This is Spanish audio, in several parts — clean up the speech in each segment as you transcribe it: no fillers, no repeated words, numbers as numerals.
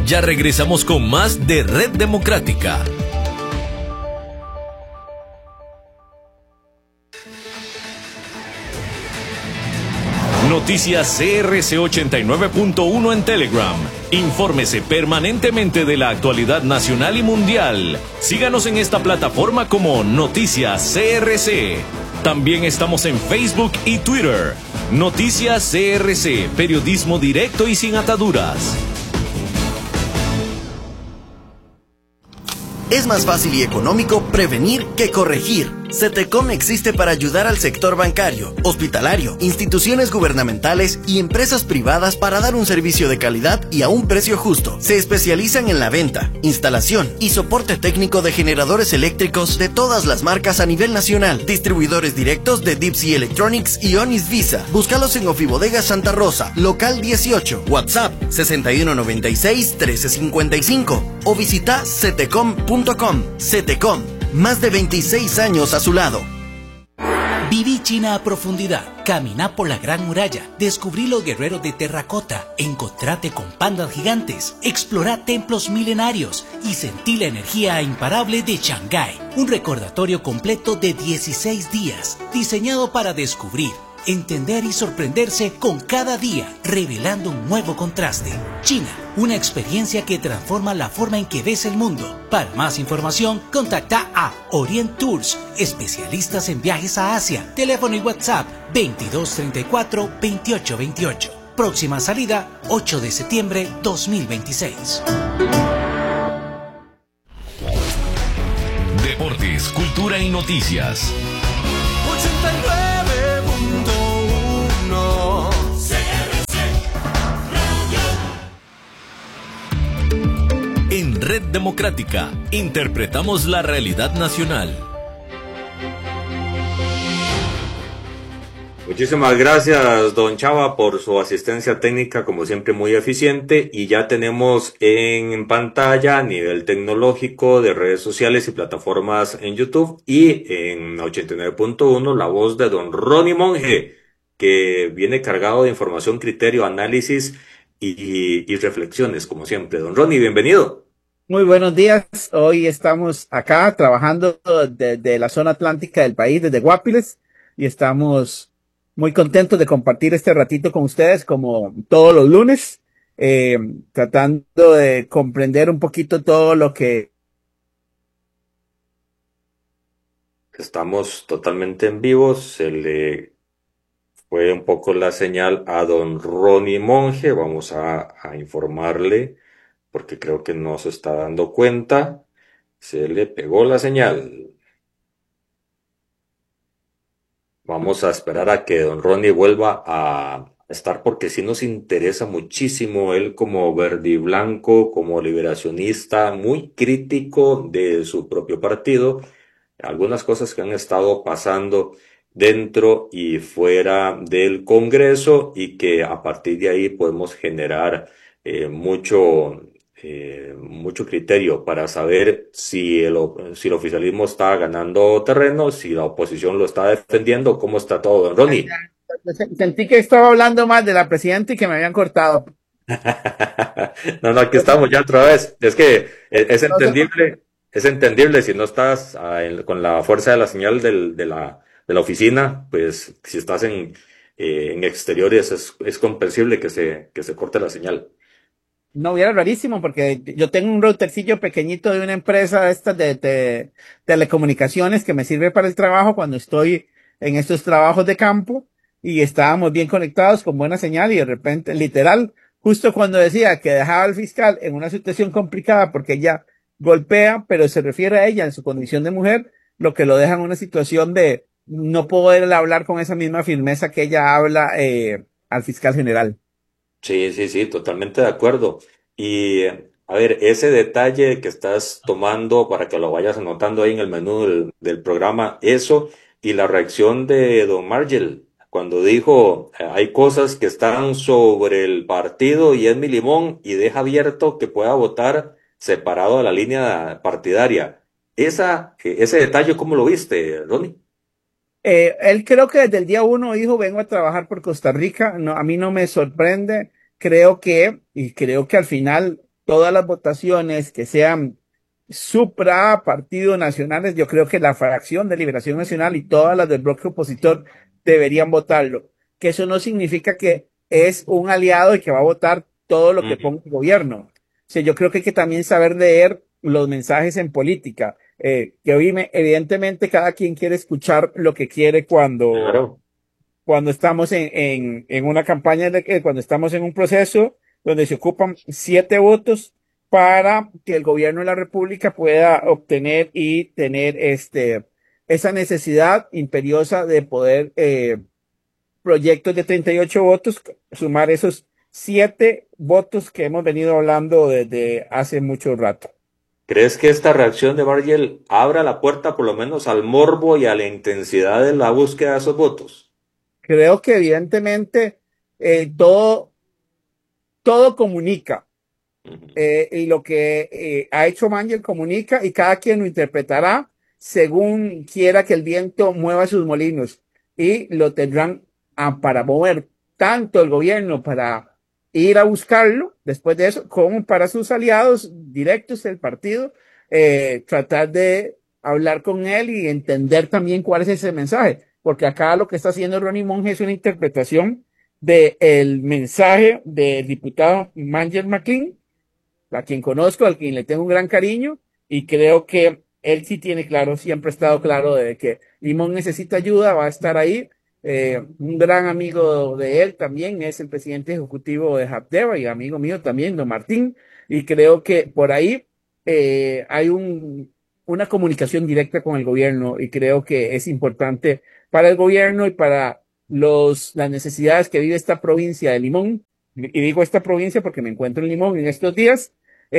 Ya regresamos con más de Red Democrática. Noticias CRC 89.1 en Telegram. Infórmese permanentemente de la actualidad nacional y mundial. Síganos en esta plataforma como Noticias CRC. También estamos en Facebook y Twitter. Noticias CRC, periodismo directo y sin ataduras. Es más fácil y económico prevenir que corregir. CETECOM existe para ayudar al sector bancario, hospitalario, instituciones gubernamentales y empresas privadas para dar un servicio de calidad y a un precio justo. Se especializan en la venta, instalación y soporte técnico de generadores eléctricos de todas las marcas a nivel nacional. Distribuidores directos de Deep Sea Electronics y Onis Visa. Búscalos en Ofibodega Santa Rosa, local 18, WhatsApp 6196-1355 o visita cetecom.com. CETECOM. Más de 26 años a su lado. Viví China a profundidad, caminá por la Gran Muralla, descubrí los guerreros de terracota, encontrate con pandas gigantes, explorá templos milenarios y sentí la energía imparable de Shanghái. Un recordatorio completo de 16 días, diseñado para descubrir, entender y sorprenderse con cada día, revelando un nuevo contraste. China, una experiencia que transforma la forma en que ves el mundo. Para más información, contacta a Orient Tours, especialistas en viajes a Asia. Teléfono y WhatsApp 2234-2828. Próxima salida 8 de septiembre 2026. Deportes, cultura y noticias. 89.1 CRC Radio. En Red Democrática, interpretamos la realidad nacional. Muchísimas gracias, don Chava, por su asistencia técnica, como siempre muy eficiente, y ya tenemos en pantalla a nivel tecnológico de redes sociales y plataformas en YouTube y en 89.1 la voz de don Ronnie Monge, que viene cargado de información, criterio, análisis y reflexiones, como siempre. Don Ronnie, bienvenido. Muy buenos días. Hoy estamos acá trabajando desde la zona atlántica del país, desde Guapiles, y estamos muy contentos de compartir este ratito con ustedes, como todos los lunes, tratando de comprender un poquito todo lo que... Estamos totalmente en vivo. Se le fue un poco la señal a don Ronnie Monge. Vamos a informarle, porque creo que no se está dando cuenta. Se le pegó la señal. Vamos a esperar a que don Ronnie vuelva a estar, porque sí nos interesa muchísimo él como verdiblanco, como liberacionista, muy crítico de su propio partido, algunas cosas que han estado pasando dentro y fuera del Congreso, y que a partir de ahí podemos generar mucho criterio para saber si el oficialismo está ganando terreno, si la oposición lo está defendiendo, cómo está todo, don Ronnie. Sentí que estaba hablando más de la presidenta y que me habían cortado. No, aquí estamos ya otra vez. Es que es entendible si no estás con la fuerza de la señal de la oficina, pues si estás en exteriores es comprensible que se corte la señal. No, hubiera rarísimo, porque yo tengo un routercillo pequeñito de una empresa de telecomunicaciones que me sirve para el trabajo cuando estoy en estos trabajos de campo, y estábamos bien conectados con buena señal, y de repente, literal, justo cuando decía que dejaba al fiscal en una situación complicada porque ella golpea, pero se refiere a ella en su condición de mujer, lo que lo deja en una situación de no poder hablar con esa misma firmeza que ella habla al fiscal general. Sí, totalmente de acuerdo. Y a ver, ese detalle que estás tomando para que lo vayas anotando ahí en el menú del programa, eso, y la reacción de don Margel cuando dijo hay cosas que están sobre el partido y es mi limón, y deja abierto que pueda votar separado de la línea partidaria. Ese detalle, ¿cómo lo viste, Ronnie? Él creo que desde el día 1 dijo, vengo a trabajar por Costa Rica. No, a mí no me sorprende. Creo que al final todas las votaciones que sean supra partidos nacionales, yo creo que la fracción de Liberación Nacional y todas las del bloque opositor deberían votarlo. Que eso no significa que es un aliado y que va a votar todo lo que ponga el gobierno. O sea, yo creo que hay que también saber leer los mensajes en política. Que hoy evidentemente cada quien quiere escuchar lo que quiere Claro. cuando estamos en una campaña, cuando estamos en un proceso donde se ocupan 7 votos para que el gobierno de la República pueda obtener y tener esa necesidad imperiosa de poder proyectos de 38 votos, sumar esos 7 votos que hemos venido hablando desde hace mucho rato. ¿Crees que esta reacción de Bargel abra la puerta por lo menos al morbo y a la intensidad de la búsqueda de esos votos? Creo que evidentemente todo comunica. Y lo que ha hecho Mangel comunica y cada quien lo interpretará según quiera que el viento mueva sus molinos y lo tendrán para mover tanto el gobierno para ir a buscarlo después de eso como para sus aliados directos del partido tratar de hablar con él y entender también cuál es ese mensaje, porque acá lo que está haciendo Ronnie Monge es una interpretación del mensaje del diputado Mangel McLean, a quien conozco, al quien le tengo un gran cariño, y creo que él sí tiene claro, siempre ha estado claro de que Limón necesita ayuda, va a estar ahí. Un gran amigo de él también es el presidente ejecutivo de Habdeba y amigo mío también, don Martín, y creo que por ahí hay una comunicación directa con el gobierno y creo que es importante para el gobierno y para las necesidades que vive esta provincia de Limón. Y digo esta provincia porque me encuentro en Limón en estos días,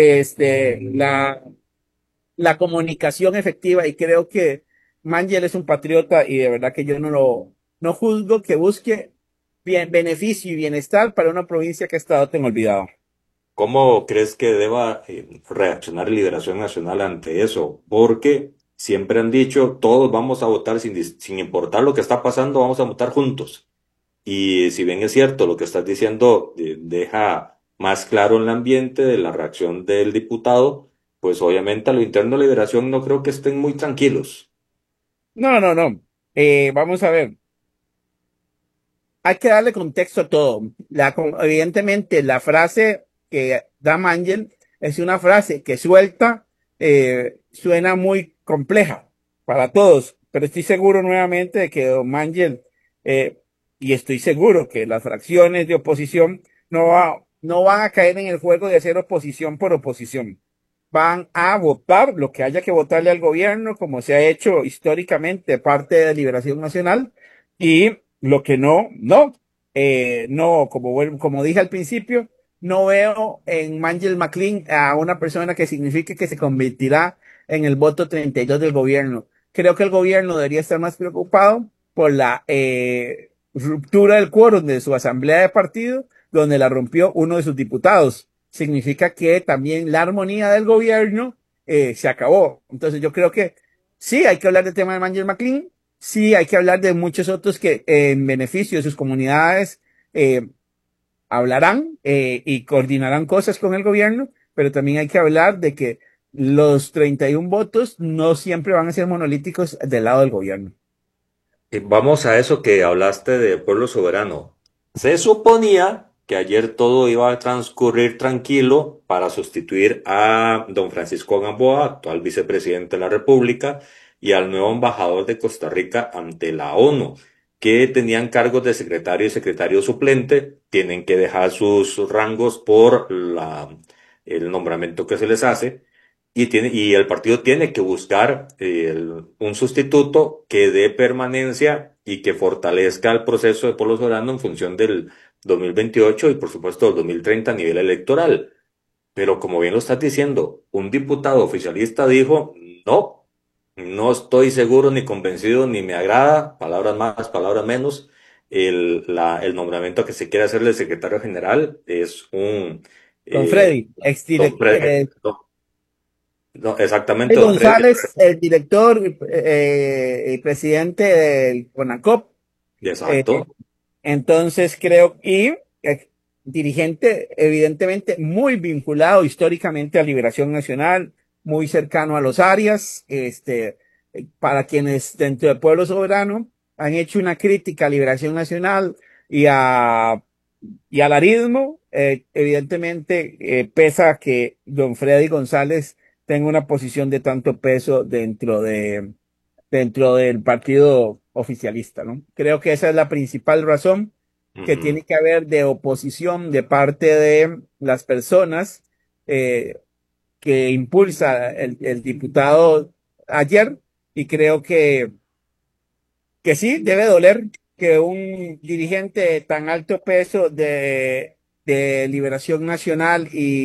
la comunicación efectiva y creo que Mangel es un patriota y de verdad que yo no juzgo que busque beneficio y bienestar para una provincia que ha estado tan olvidada. ¿Cómo crees que deba reaccionar Liberación Nacional ante eso? Porque siempre han dicho, todos vamos a votar sin importar lo que está pasando, vamos a votar juntos. Y si bien es cierto, lo que estás diciendo deja más claro el ambiente de la reacción del diputado, pues obviamente a lo interno de Liberación no creo que estén muy tranquilos. No. Vamos a ver. Hay que darle contexto a todo. Evidentemente, la frase que da Mangel es una frase que suena muy compleja para todos, pero estoy seguro nuevamente de que don Mangel, y estoy seguro que las fracciones de oposición no van a caer en el juego de hacer oposición por oposición. Van a votar lo que haya que votarle al gobierno, como se ha hecho históricamente parte de Liberación Nacional, y lo que no, como dije al principio, no veo en Mangel McLean a una persona que signifique que se convertirá en el voto 32 del gobierno. Creo que el gobierno debería estar más preocupado por la ruptura del quórum de su asamblea de partido, donde la rompió uno de sus diputados. Significa que también la armonía del gobierno se acabó. Entonces yo creo que sí, hay que hablar del tema de Mangel McLean, sí, hay que hablar de muchos otros que en beneficio de sus comunidades hablarán y coordinarán cosas con el gobierno, pero también hay que hablar de que los 31 votos no siempre van a ser monolíticos del lado del gobierno. Vamos a eso que hablaste de pueblo soberano. Se suponía que ayer todo iba a transcurrir tranquilo para sustituir a don Francisco Gamboa, actual vicepresidente de la República, y al nuevo embajador de Costa Rica ante la ONU, que tenían cargos de secretario y secretario suplente, tienen que dejar sus rangos por el nombramiento que se les hace. Y el partido tiene que buscar un sustituto que dé permanencia y que fortalezca el proceso de pueblo soberano en función del 2028 y por supuesto del 2030 a nivel electoral. Pero como bien lo estás diciendo, un diputado oficialista dijo, no estoy seguro ni convencido ni me agrada, palabras más, palabras menos, el nombramiento que se quiere hacer del secretario general es un... Don Freddy, No, exactamente, don Freddy. González, el director y presidente del CONACOP. Exacto. Entonces creo, y dirigente evidentemente muy vinculado históricamente a Liberación Nacional, muy cercano a los Arias, para quienes dentro del Pueblo Soberano han hecho una crítica a Liberación Nacional y y al arismo, evidentemente pesa que don Freddy González tenga una posición de tanto peso dentro del partido oficialista, ¿no? Creo que esa es la principal razón que Ujú. tiene que haber de oposición de parte de las personas eh, que impulsa el diputado ayer, y creo que sí, debe doler que un dirigente tan alto peso de Liberación Nacional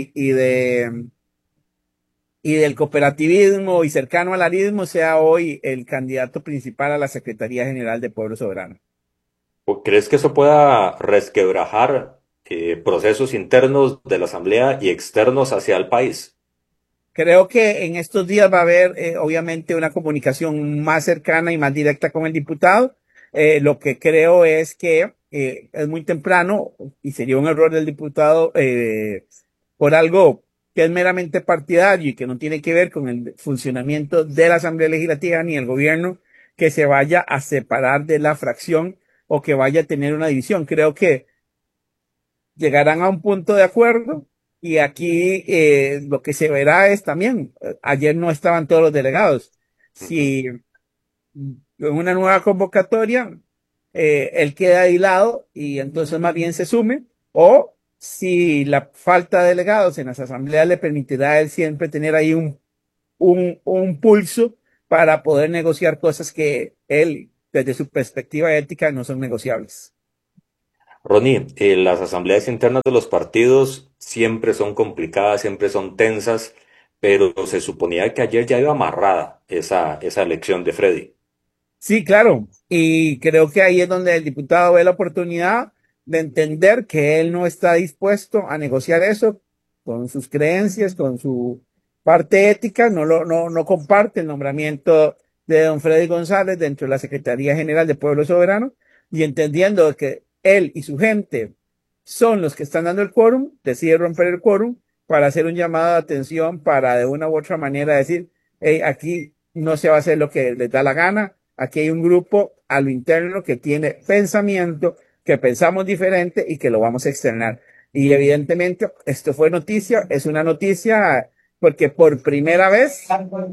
y del cooperativismo y cercano al arismo sea hoy el candidato principal a la Secretaría General de Pueblo Soberano. ¿O crees que eso pueda resquebrajar procesos internos de la Asamblea y externos hacia el país? Creo que en estos días va a haber, obviamente, una comunicación más cercana y más directa con el diputado. Lo que creo es que es muy temprano y sería un error del diputado por algo que es meramente partidario y que no tiene que ver con el funcionamiento de la Asamblea Legislativa ni el gobierno, que se vaya a separar de la fracción o que vaya a tener una división. Creo que llegarán a un punto de acuerdo y aquí lo que se verá es también, ayer no estaban todos los delegados. Ujú. Si en una nueva convocatoria él queda aislado y entonces más bien se sume, o si la falta de delegados en las asambleas le permitirá a él siempre tener ahí un pulso para poder negociar cosas que él, desde su perspectiva ética, no son negociables. Ronnie, las asambleas internas de los partidos siempre son complicadas, siempre son tensas, pero se suponía que ayer ya iba amarrada esa elección de Freddy. Sí, claro. Y creo que ahí es donde el diputado ve la oportunidad de entender que él no está dispuesto a negociar eso con sus creencias, con su parte ética, no comparte el nombramiento de don Freddy González dentro de la Secretaría General de Pueblo Soberano, y entendiendo que él y su gente son los que están dando el quórum, decide romper el quórum para hacer un llamado de atención para de una u otra manera decir: hey, aquí no se va a hacer lo que les da la gana. Aquí hay un grupo a lo interno que tiene pensamiento, que pensamos diferente y que lo vamos a externar. Y evidentemente esto fue noticia, es una noticia porque por primera vez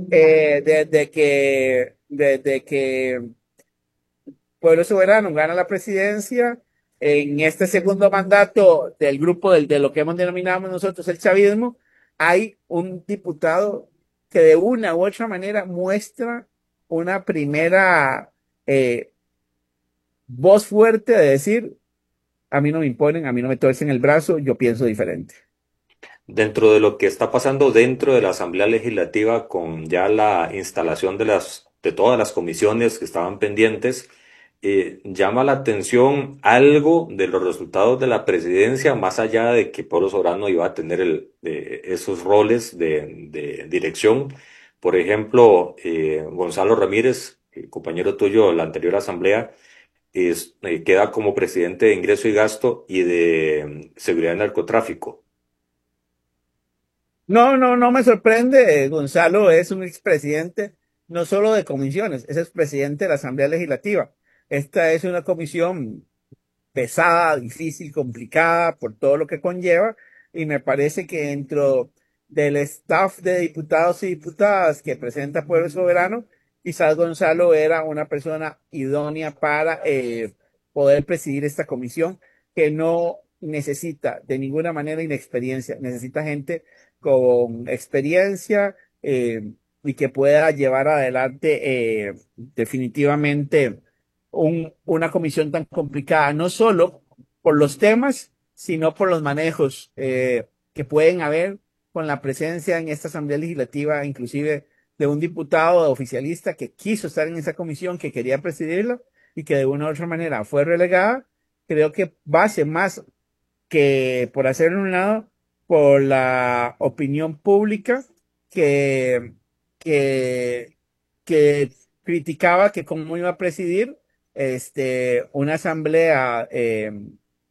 desde que Pueblo Soberano gana la presidencia en este segundo mandato del grupo de lo que hemos denominado nosotros el chavismo, hay un diputado que de una u otra manera muestra una primera eh, voz fuerte de decir: a mí no me imponen, a mí no me torcen el brazo, yo pienso diferente. Dentro de lo que está pasando dentro de la Asamblea Legislativa con ya la instalación de todas las comisiones que estaban pendientes, llama la atención algo de los resultados de la presidencia, más allá de que Pablo Sobrano iba a tener esos roles de dirección. Por ejemplo, Gonzalo Ramírez, compañero tuyo de la anterior asamblea, queda como presidente de Ingreso y Gasto y de Seguridad y Narcotráfico. No me sorprende. Gonzalo es un expresidente no solo de comisiones, es expresidente de la Asamblea Legislativa. Esta es una comisión pesada, difícil, complicada por todo lo que conlleva, y me parece que dentro del staff de diputados y diputadas que presenta Pueblo Soberano, quizás Gonzalo era una persona idónea para poder presidir esta comisión, que no necesita de ninguna manera inexperiencia, necesita gente con experiencia y que pueda llevar adelante definitivamente una comisión tan complicada, no solo por los temas, sino por los manejos que pueden haber con la presencia en esta Asamblea Legislativa, inclusive de un diputado oficialista que quiso estar en esa comisión, que quería presidirla y que de una u otra manera fue relegada. Creo que va a ser más que por hacerlo a un lado, por la opinión pública que, que, que criticaba que cómo iba a presidir una asamblea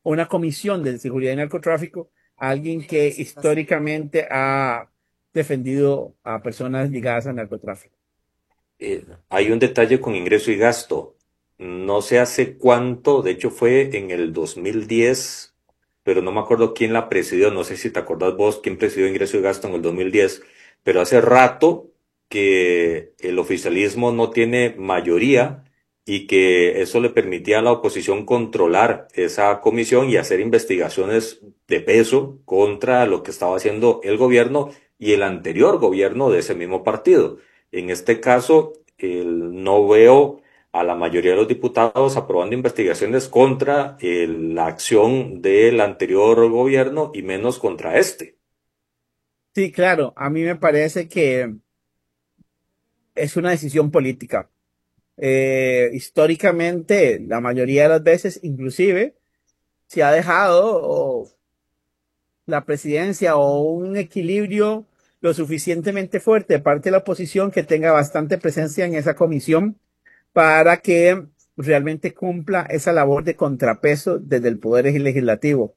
una comisión de seguridad y narcotráfico a alguien que históricamente ha defendido a personas ligadas al narcotráfico. Hay un detalle con ingreso y gasto. No sé hace cuánto, de hecho fue en el 2010, pero no me acuerdo quién la presidió. No sé si te acordás vos quién presidió ingreso y gasto en el 2010, pero hace rato que el oficialismo no tiene mayoría y que eso le permitía a la oposición controlar esa comisión y hacer investigaciones de peso contra lo que estaba haciendo el gobierno y el anterior gobierno de ese mismo partido. En este caso, no veo a la mayoría de los diputados aprobando investigaciones contra la acción del anterior gobierno y menos contra este. Sí, claro, a mí me parece que es una decisión política. Históricamente, la mayoría de las veces, inclusive, se ha dejado la presidencia o un equilibrio lo suficientemente fuerte de parte de la oposición que tenga bastante presencia en esa comisión para que realmente cumpla esa labor de contrapeso desde el poder legislativo.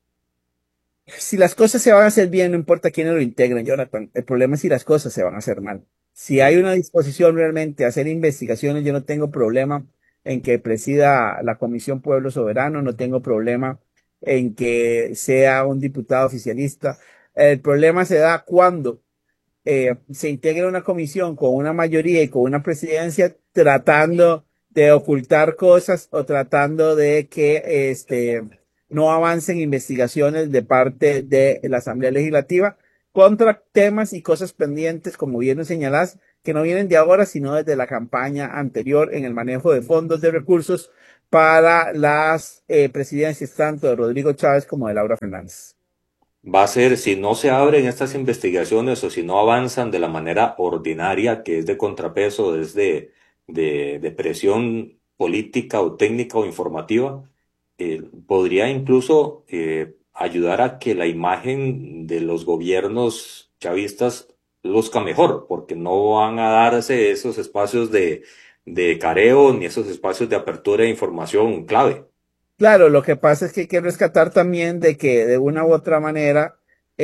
Si las cosas se van a hacer bien, no importa quiénes lo integren, Jonathan. El problema es si las cosas se van a hacer mal. Si hay una disposición realmente a hacer investigaciones, yo no tengo problema en que presida la Comisión Pueblo Soberano, no tengo problema en que sea un diputado oficialista. El problema se da cuando se integra una comisión con una mayoría y con una presidencia tratando de ocultar cosas o tratando de que no avancen investigaciones de parte de la Asamblea Legislativa contra temas y cosas pendientes, como bien lo señalás, que no vienen de ahora, sino desde la campaña anterior en el manejo de fondos de recursos para las presidencias tanto de Rodrigo Chávez como de Laura Fernández. Va a ser, si no se abren estas investigaciones o si no avanzan de la manera ordinaria, que es de contrapeso, es de presión política o técnica o informativa, podría incluso ayudar a que la imagen de los gobiernos chavistas luzca mejor, porque no van a darse esos espacios de careo ni esos espacios de apertura de información clave. Claro, lo que pasa es que hay que rescatar también de que de una u otra manera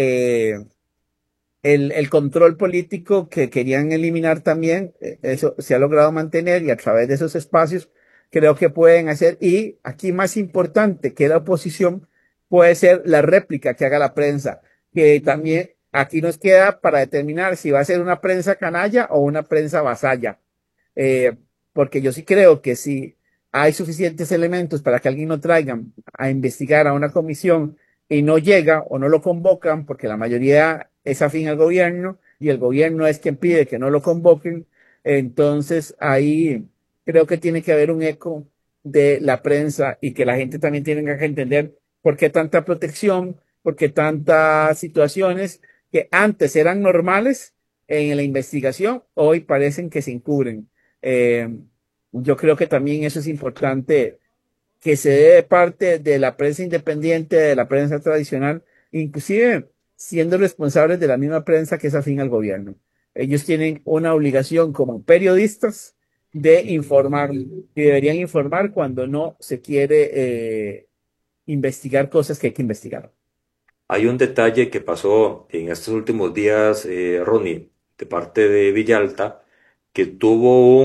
el control político que querían eliminar también, eso se ha logrado mantener y a través de esos espacios creo que pueden hacer. Y aquí más importante que la oposición puede ser la réplica que haga la prensa, que también aquí nos queda para determinar si va a ser una prensa canalla o una prensa vasalla. Eh, Porque yo sí creo que si hay suficientes elementos para que alguien lo traigan a investigar a una comisión y no llega o no lo convocan, porque la mayoría es afín al gobierno y el gobierno es quien pide que no lo convoquen, entonces ahí creo que tiene que haber un eco de la prensa y que la gente también tiene que entender por qué tanta protección, por qué tantas situaciones que antes eran normales en la investigación, hoy parecen que se encubren. Eh, yo creo que también eso es importante que se dé de parte de la prensa independiente, de la prensa tradicional, inclusive siendo responsables de la misma prensa que es afín al gobierno. Ellos tienen una obligación como periodistas de informar y deberían informar cuando no se quiere investigar cosas que hay que investigar. Hay un detalle que pasó en estos últimos días, Ronnie, de parte de Villalta, que tuvo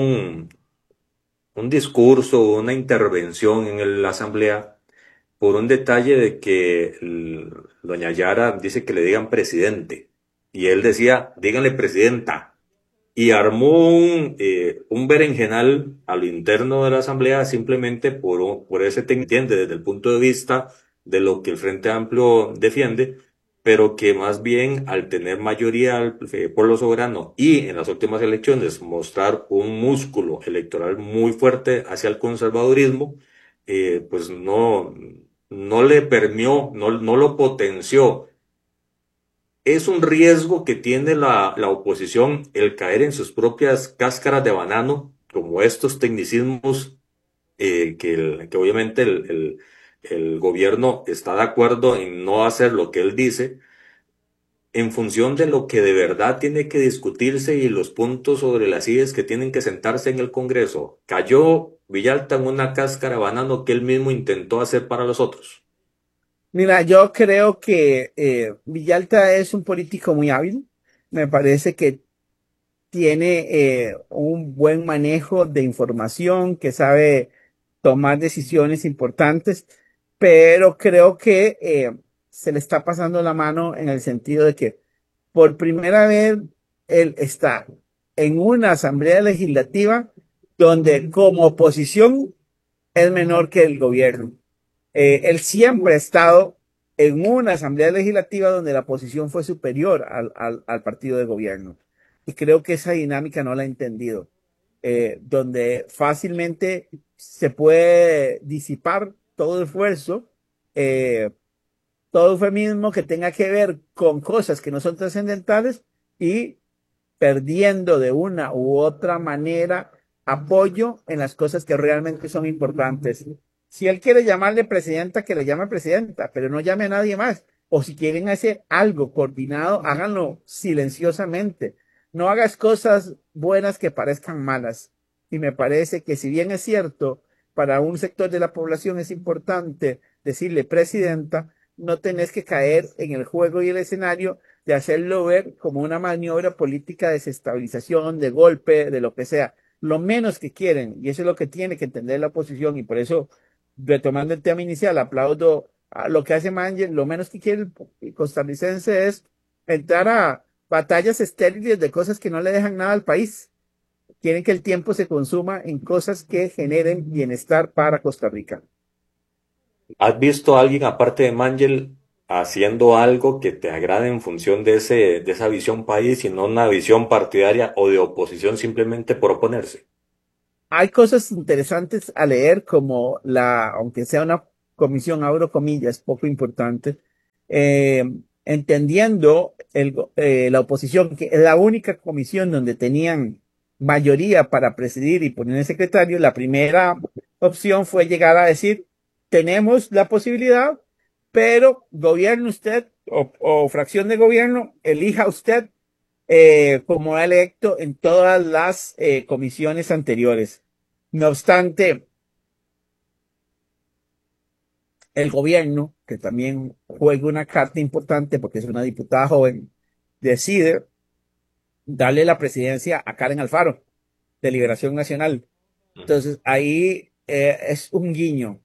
un discurso, una intervención en la asamblea por un detalle de que doña Yara dice que le digan presidente y él decía, díganle presidenta. Y armó un berenjenal a lo interno de la asamblea simplemente por ese te entiende desde el punto de vista de lo que el Frente Amplio defiende, pero que más bien al tener mayoría al pueblo soberano y en las últimas elecciones mostrar un músculo electoral muy fuerte hacia el conservadurismo, pues no le permió, no lo potenció. Es un riesgo que tiene la oposición el caer en sus propias cáscaras de banano, como estos tecnicismos que obviamente el gobierno está de acuerdo en no hacer lo que él dice, en función de lo que de verdad tiene que discutirse y los puntos sobre las ideas que tienen que sentarse en el Congreso. Cayó Villalta en una cáscara de banano que él mismo intentó hacer para los otros. Mira, yo creo que Villalta es un político muy hábil. Me parece que tiene un buen manejo de información, que sabe tomar decisiones importantes, pero creo que se le está pasando la mano en el sentido de que por primera vez él está en una asamblea legislativa donde como oposición es menor que el gobierno. Él siempre ha estado en una asamblea legislativa donde la oposición fue superior al partido de gobierno. Y creo que esa dinámica no la ha entendido, donde fácilmente se puede disipar todo esfuerzo, eh, todo eufemismo que tenga que ver con cosas que no son trascendentales y perdiendo de una u otra manera apoyo en las cosas que realmente son importantes. Si él quiere llamarle presidenta, que le llame presidenta, pero no llame a nadie más. O si quieren hacer algo coordinado, háganlo silenciosamente. No hagas cosas buenas que parezcan malas. Y me parece que si bien es cierto, para un sector de la población es importante decirle presidenta, no tenés que caer en el juego y el escenario de hacerlo ver como una maniobra política de desestabilización, de golpe, de lo que sea. Lo menos que quieren, y eso es lo que tiene que entender la oposición, y por eso, retomando el tema inicial, aplaudo a lo que hace Manger, lo menos que quiere el costarricense es entrar a batallas estériles de cosas que no le dejan nada al país. Quieren que el tiempo se consuma en cosas que generen bienestar para Costa Rica. ¿Has visto a alguien aparte de Mangel haciendo algo que te agrade en función de esa visión país y no una visión partidaria o de oposición simplemente por oponerse? Hay cosas interesantes a leer como aunque sea una comisión, abro comillas, poco importante, eh, entendiendo la oposición, que es la única comisión donde tenían mayoría para presidir y poner el secretario. La primera opción fue llegar a decir, tenemos la posibilidad, pero gobierne usted o fracción de gobierno, elija usted como electo en todas las comisiones anteriores. No obstante, el gobierno, que también juega una carta importante porque es una diputada joven, decide darle la presidencia a Karen Alfaro, de Liberación Nacional. Entonces, ahí es un guiño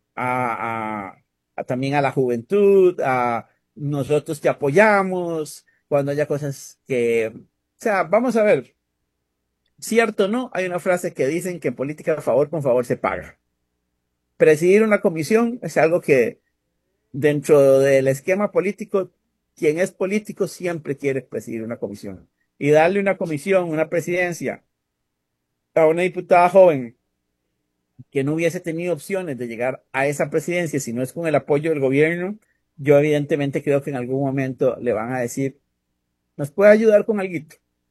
también a la juventud, a nosotros te apoyamos, cuando haya cosas o sea, vamos a ver, cierto o no, hay una frase que dicen que en política a favor con favor se paga. Presidir una comisión es algo que dentro del esquema político, quien es político siempre quiere presidir una comisión. Y darle una comisión, una presidencia a una diputada joven que no hubiese tenido opciones de llegar a esa presidencia si no es con el apoyo del gobierno, yo evidentemente creo que en algún momento le van a decir, ¿nos puede ayudar con algo?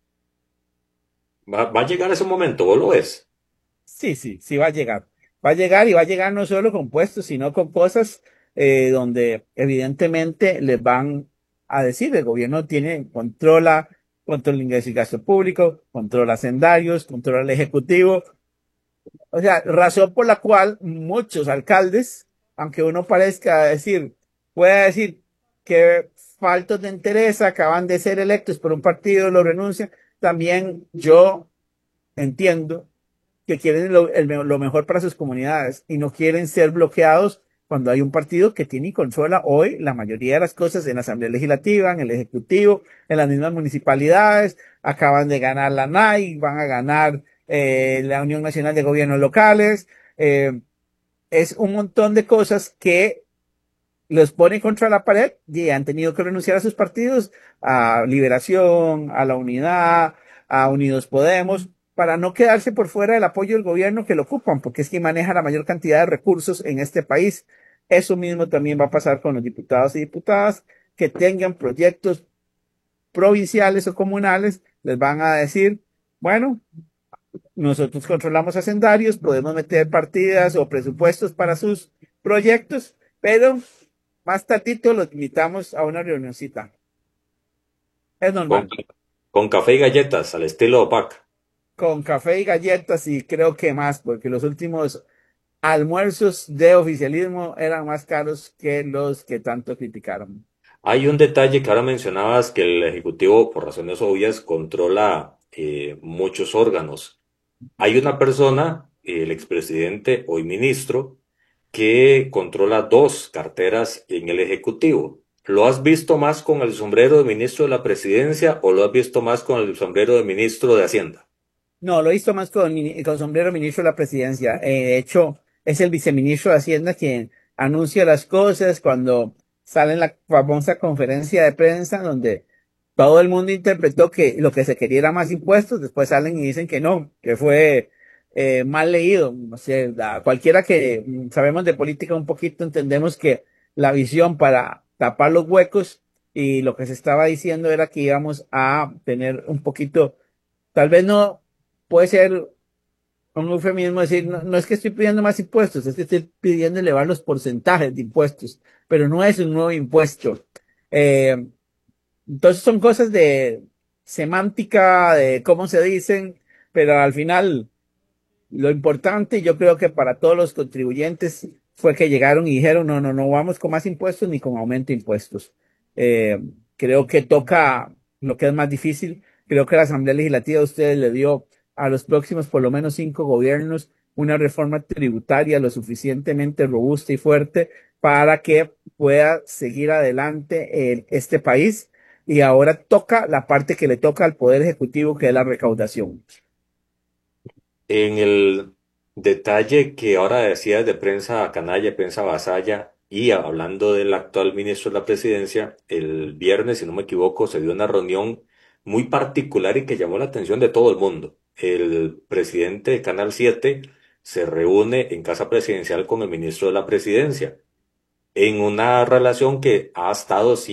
Va a llegar ese momento, ¿vos lo ves? Sí, sí, sí va a llegar. Va a llegar y va a llegar no solo con puestos, sino con cosas donde evidentemente les van a decir, el gobierno controla el ingreso y gasto público, controla hacendarios, controla el ejecutivo. O sea, razón por la cual muchos alcaldes, aunque uno parezca decir, pueda decir que faltos de interés acaban de ser electos por un partido, lo renuncian, también yo entiendo que quieren lo mejor para sus comunidades y no quieren ser bloqueados cuando hay un partido que tiene y controla hoy la mayoría de las cosas en la Asamblea Legislativa, en el Ejecutivo, en las mismas municipalidades, acaban de ganar la NAI, van a ganar la Unión Nacional de Gobiernos Locales, es un montón de cosas que los ponen contra la pared y han tenido que renunciar a sus partidos, a Liberación, a la Unidad, a Unidos Podemos, para no quedarse por fuera del apoyo del gobierno que lo ocupan, porque es quien maneja la mayor cantidad de recursos en este país. Eso mismo también va a pasar con los diputados y diputadas que tengan proyectos provinciales o comunales, les van a decir, bueno, nosotros controlamos hacendarios, podemos meter partidas o presupuestos para sus proyectos, pero más tardito los invitamos a una reunioncita. Es Con, normal. con café y galletas, al estilo OPAC. Con café y galletas y creo que más, porque los últimos almuerzos de oficialismo eran más caros que los que tanto criticaron. Hay un detalle que ahora mencionabas, que el Ejecutivo, por razones obvias, controla muchos órganos. Hay una persona, el expresidente, hoy ministro, que controla dos carteras en el Ejecutivo. ¿Lo has visto más con el sombrero de ministro de la Presidencia o lo has visto más con el sombrero de ministro de Hacienda? No, lo he visto más con sombrero ministro de la presidencia. De hecho, es el viceministro de Hacienda quien anuncia las cosas cuando sale en la famosa conferencia de prensa donde todo el mundo interpretó que lo que se quería era más impuestos, después salen y dicen que no, que fue mal leído. O sea, cualquiera que sabemos de política un poquito entendemos que la visión para tapar los huecos y lo que se estaba diciendo era que íbamos a tener un poquito, tal vez no puede ser un eufemismo decir, no, no es que estoy pidiendo más impuestos, es que estoy pidiendo elevar los porcentajes de impuestos, pero no es un nuevo impuesto. Eh, entonces son cosas de semántica, de cómo se dicen, pero al final lo importante, yo creo que para todos los contribuyentes fue que llegaron y dijeron, no, no, no vamos con más impuestos ni con aumento de impuestos. Eh, Creo que toca lo que es más difícil. Creo que la Asamblea Legislativa de ustedes le dio a los próximos por lo menos 5 gobiernos una reforma tributaria lo suficientemente robusta y fuerte para que pueda seguir adelante este país. Y ahora toca la parte que le toca al Poder Ejecutivo, que es la recaudación. En el detalle que ahora decías de prensa canalla, prensa vasalla, y hablando del actual ministro de la Presidencia, el viernes, si no me equivoco, se dio una reunión muy particular y que llamó la atención de todo el mundo. El presidente de Canal 7 se reúne en Casa Presidencial con el ministro de la Presidencia en una relación que ha estado